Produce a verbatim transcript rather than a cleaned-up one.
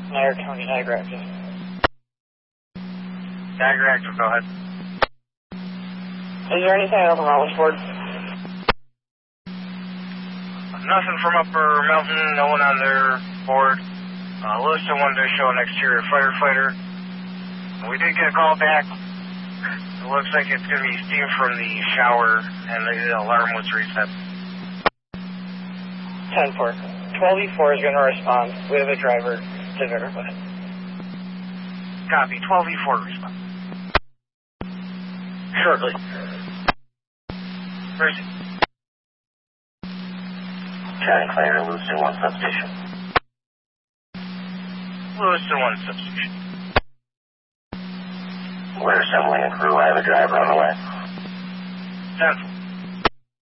Niagara County, Niagara Active. Niagara Active, go ahead. Is there anything at Upper Mountain Ford? Nothing from Upper Mountain, no one on their board. Uh, Lewiston wanted to show an exterior firefighter. We did get a call back. It looks like it's going to be steam from the shower, and the alarm was reset. ten four. twelve E four is going to respond. We have a driver to verify. Copy. twelve E four respond. Shortly. Where is it? County Fire, Lewiston one substation. Lewiston one substation. We're assembling a crew. I have a driver on the way. ten four.